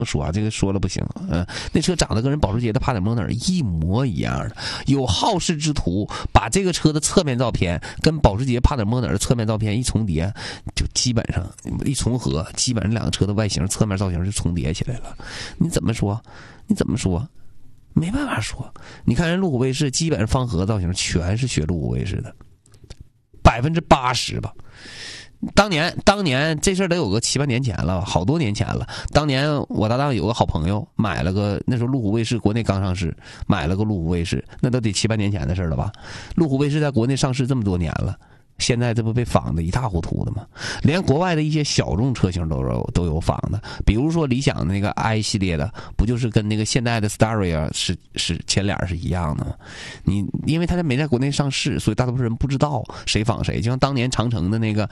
说啊，这个说了不行。那车长得跟人保时捷的帕德摩纳一模一样的。有好事之徒把这个车的侧面照片跟保时捷帕德摩纳的侧面照片一重叠，就基本上一重合，基本上两个车的外形侧面造型就重叠起来了。你怎么说？没办法说。你看人路虎卫士基本上方盒造型全是学路虎卫士的，80%吧。当年这事儿得有个7、8年前了，好多年前了。当年我搭档有个好朋友买了个，那时候路虎卫士国内刚上市，买了个路虎卫士，那都得7、8年前的事了吧？路虎卫士在国内上市这么多年了，现在这不被仿的一塌糊涂的吗？连国外的一些小众车型都有仿的，比如说理想的那个 i 系列的，不就是跟那个现代的 Staria 是前脸是一样的吗？因为它没在国内上市，所以大多数人不知道谁仿谁。就像当年长城的那个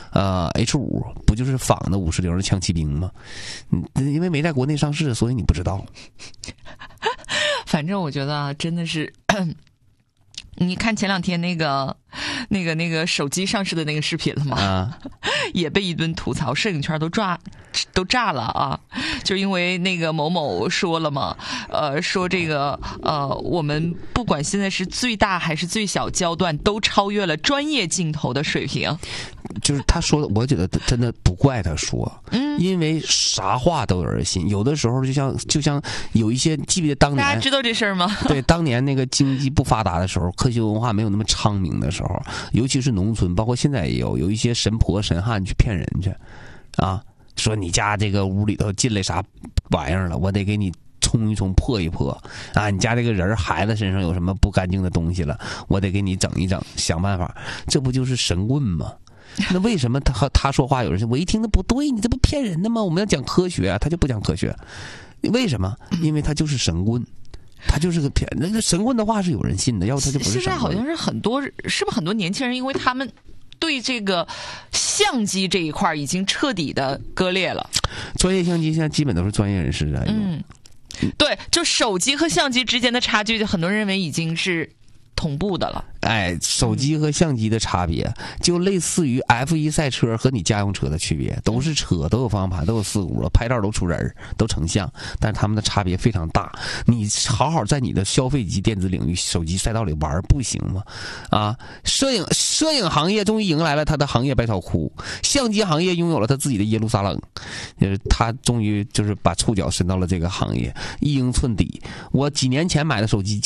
H5，不就是仿的510的枪骑兵吗？因为没在国内上市，所以你不知道。 反正我觉得啊，真的是。你看前2天那个手机上市的那个视频了吗？也被一顿吐槽，摄影圈都炸了啊！就因为那个某某说了嘛，说这个我们不管现在是最大还是最小焦段，都超越了专业镜头的水平。 就是他说的，我觉得真的不怪他说，因为啥话都有人信。有的时候就像有一些，记不记得当年大家知道这事儿吗？ 对，当年那个经济不发达的时候，科学文化没有那么昌明的时候，尤其是农村，包括现在也有一些神婆神汉去骗人去，啊，说你家这个屋里头进来啥玩意儿了，我得给你冲一冲破一破啊！你家这个人孩子身上有什么不干净的东西了，我得给你整一整，想办法。这不就是神棍吗？那为什么他说话有人信？我一听那不对，你这不骗人的吗？我们要讲科学啊，他就不讲科学。为什么？因为他就是神棍，他就是个骗。那个神棍的话是有人信的，要不他就不是神棍。 现在好像是是不是很多年轻人，因为他们对这个相机这一块已经彻底的割裂了。 专业相机现在基本都是专业人士在用。 对，就手机和相机之间的差距，很多人认为已经是同步的了。 手机和相机的差别就类似于 F1 赛车和你家用车的区别，都是车，都有方向盘，都有四轱辘，拍照都出人，都成像，但是他们的差别非常大。你好好在你的消费级电子领域手机赛道里玩不行吗？啊，摄影行业终于迎来了它的行业百草窟，相机行业拥有了它自己的耶路撒冷，就是它终于就是把触角伸到了这个行业，1英寸底。我几年前买的手机，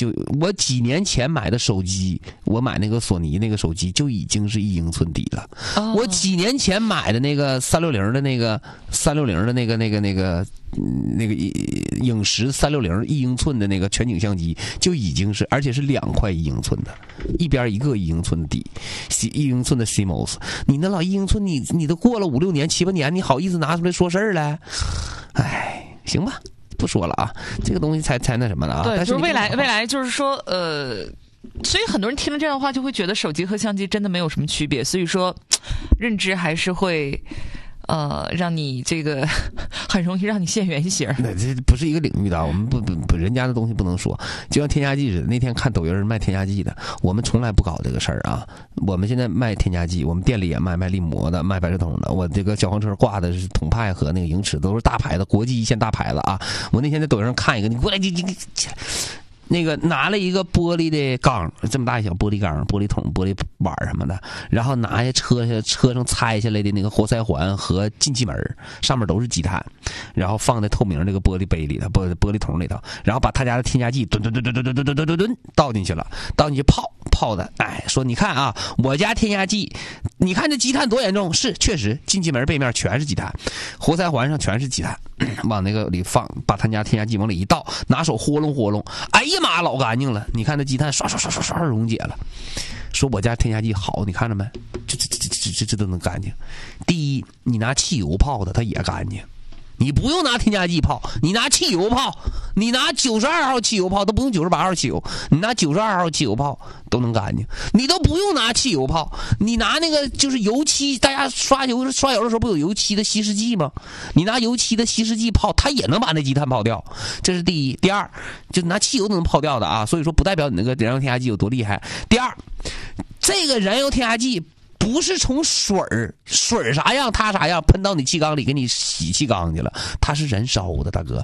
我买那个索尼那个手机就已经是1英寸底了。我几年前买的那个360的那个影石360 1英寸的那个全景相机就已经是，而且是2块1英寸的，一边一个1英寸的底，1英寸的 CMOS。你那老1英寸，你都过了5、6年、7、8年，你好意思拿出来说事儿来？哎，行吧，不说了啊，这个东西才那什么了啊。 对， 但是就是未来就是说所以很多人听了这样的话，就会觉得手机和相机真的没有什么区别。所以说，认知还是会让你这个很容易让你现原形。 那这不是一个领域的，我们不人家的东西不能说。就像添加剂似的，那天看抖音卖添加剂的，我们从来不搞这个事儿啊。我们现在卖添加剂，我们店里也卖力摩的，卖百事通的。我这个小黄车挂的是统派和那个盈驰，都是大牌子，国际一线大牌子啊。我那天在抖音上看一个，你过来你那个拿了一个玻璃的缸，这么大一小玻璃缸、玻璃桶、玻璃碗什么的，然后拿下车上拆下来的那个活塞环和进气门，上面都是积碳，然后放在透明这个玻璃杯里头、玻璃桶里头，然后把他家的添加剂吨倒进去了，倒进去泡的。哎，说你看啊，我家添加剂，你看这积碳多严重？是确实，进气门背面全是积碳，活塞环上全是积碳，往那个里放，把他家添加剂往里一倒，拿手豁隆，哎呀妈，老干净了！你看那积碳刷溶解了。说我家添加剂好，你看着没？这都能干净。第一，你拿汽油泡的它也干净。你不用拿添加剂泡，你拿汽油泡，你拿92号汽油泡都不用98号汽油，你拿92号汽油泡都能干净。你都不用拿汽油泡，你拿那个就是油漆，大家刷油的时候不有油漆的稀释剂吗？你拿油漆的稀释剂泡，它也能把那积碳泡掉。这是第一。第二，就拿汽油都能泡掉的啊，所以说不代表你那个燃油添加剂有多厉害。第二，这个燃油添加剂不是从水啥样它啥样喷到你气缸里给你洗气缸去了，它是燃烧的，大哥。